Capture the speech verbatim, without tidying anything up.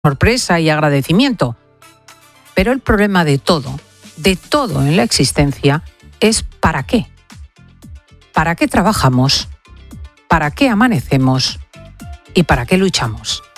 sorpresa y agradecimiento. Pero el problema de todo, de todo en la existencia, es ¿para qué? ¿Para qué trabajamos? ¿Para qué amanecemos? ¿Y para qué luchamos?